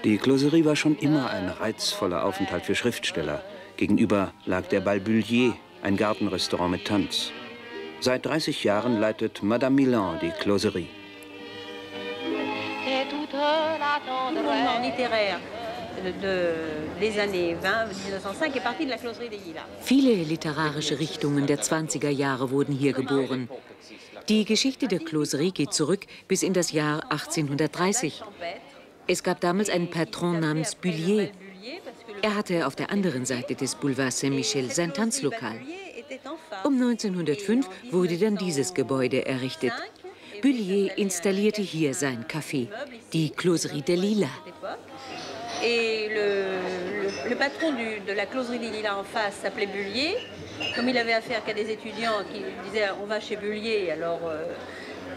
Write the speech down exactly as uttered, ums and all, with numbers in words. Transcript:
Die Closerie war schon immer ein reizvoller Aufenthalt für Schriftsteller. Gegenüber lag der Bal Bullier, ein Gartenrestaurant mit Tanz. Seit dreißig Jahren leitet Madame Milan die Closerie. Viele literarische Richtungen der zwanziger Jahre wurden hier geboren. Die Geschichte der Closerie geht zurück bis in das Jahr achtzehnhundertdreißig. Es gab damals einen Patron namens Bullier. Er hatte auf der anderen Seite des Boulevard Saint-Michel sein Tanzlokal. Um neunzehnhundertfünf wurde dann dieses Gebäude errichtet. Bullier installierte hier sein Café, die Closerie des Lilas. Et le, le, le patron du, de la Closerie des Lilas en face s'appelait Bullier. Comme il avait affaire qu'à des étudiants qui disaient on va chez Bullier, alors euh,